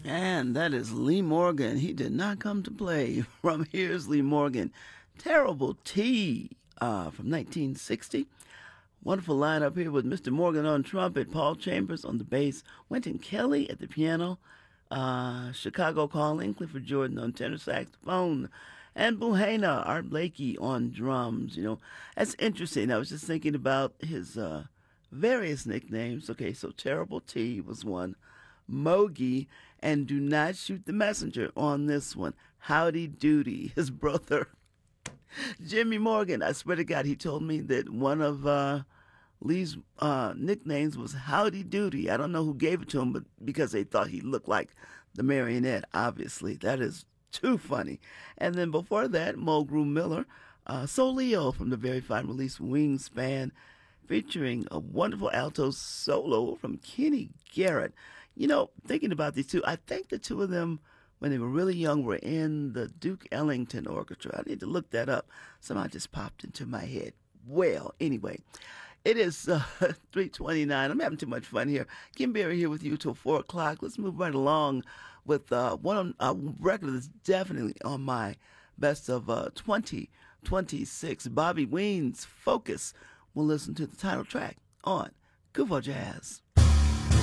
And that is Lee Morgan. He did not come to play. From Here's Lee Morgan. Terrible T from 1960. Wonderful lineup here with Mr. Morgan on trumpet, Paul Chambers on the bass, Wynton Kelly at the piano, Chicago Calling, Clifford Jordan on tenor saxophone, and Buhena, Art Blakey on drums. That's interesting. I was just thinking about his various nicknames. Okay, so Terrible T was one, Mogi, and Do Not Shoot the Messenger on this one. Howdy Doody, his brother. Jimmy Morgan, I swear to God, he told me that one of Lee's nicknames was Howdy Doody. I don't know who gave it to him, but because they thought he looked like the marionette, obviously. That is too funny. And then before that, Mulgrew Miller, So Leo from the very fine release Wingspan, featuring a wonderful alto solo from Kenny Garrett. Thinking about these two, I think the two of them, when they were really young, were in the Duke Ellington Orchestra. I need to look that up. Somehow just popped into my head. Well, anyway, it is 3:29. I'm having too much fun here. Kim Berry here with you till 4 o'clock. Let's move right along with one record that's definitely on my best of 2026. Bobby Ween's Focus. We'll listen to the title track on Kuvo Jazz.